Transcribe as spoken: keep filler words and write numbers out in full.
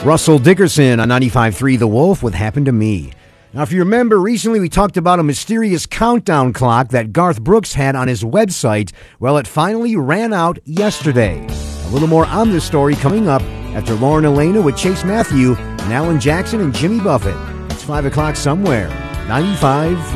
Russell Dickerson on ninety-five point three The Wolf with Happened to Me. Now, if you remember, recently we talked about a mysterious countdown clock that Garth Brooks had on his website. Well, it finally ran out yesterday. A little more on this story coming up after Lauren Elena with Chase Matthew and Alan Jackson and Jimmy Buffett. It's five o'clock somewhere. ninety-five